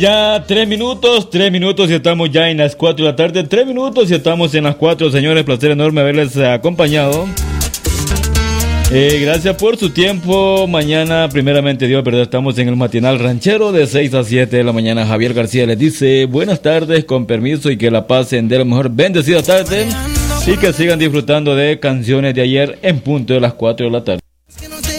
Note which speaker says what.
Speaker 1: Ya 3 minutos y estamos ya en las 4 de la tarde. 3 minutos y estamos en las 4, señores. Placer enorme haberles acompañado. Gracias por su tiempo. Mañana, primeramente Dios, ¿verdad? Estamos en el matinal ranchero de 6 a 7 de la mañana. Javier García les dice buenas tardes, con permiso, y que la pasen de la mejor bendecida tarde y que sigan disfrutando de canciones de ayer en punto de las 4 de la tarde.